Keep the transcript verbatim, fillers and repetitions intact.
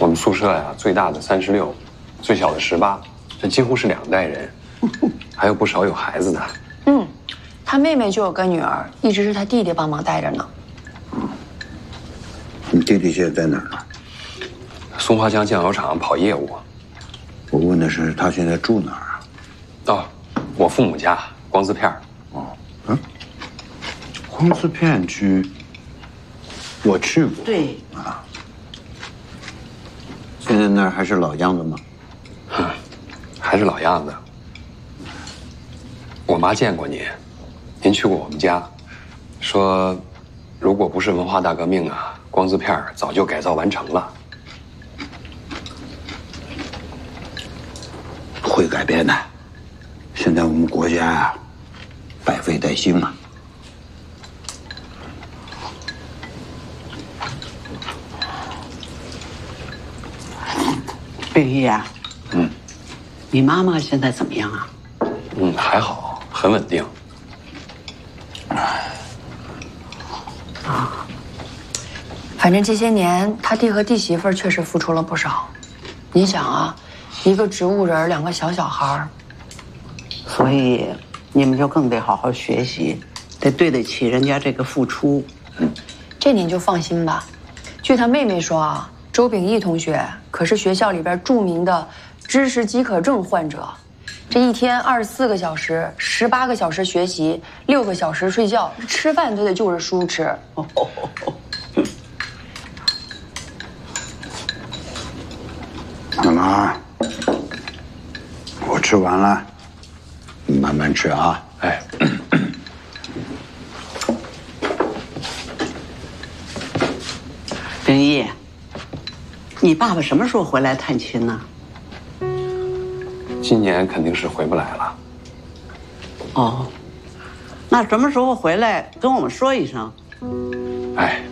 我们宿舍呀，最大的三十六，最小的十八，这几乎是两代人，还有不少有孩子的。 嗯，他妹妹就有个女儿，一直是他弟弟帮忙带着呢。 嗯，你弟弟现在在哪儿呢？ 松花江酱油厂跑业务。 我问的是他现在住哪儿啊？ 哦，我父母家光字片。 哦，嗯，光字片区，我去过。 对啊。现在那儿还是老样子吗？ 嗯，还是老样子。我妈见过您，您去过我们家，说，如果不是文化大革命啊，光字片早就改造完成了。 会改变的。现在我们国家啊，百废待兴嘛。 冰玉啊， 嗯， 你妈妈现在怎么样啊？ 嗯，还好，很稳定。 啊，反正这些年他弟和弟媳妇确实付出了不少。你想啊，一个植物人，两个小小孩， 所以你们就更得好好学习，得对得起人家这个付出。 嗯，这您就放心吧。据他妹妹说啊，周秉义同学可是学校里边著名的知识饥渴症患者，这一天二十四个小时，十八个小时学习，六个小时睡觉，吃饭都得就着书吃。哦哦哦哦妈妈，我吃完了，你慢慢吃啊。 哎， 秉义，你爸爸什么时候回来探亲呢？ 今年肯定是回不来了。 哦，那什么时候回来跟我们说一声？ 哎，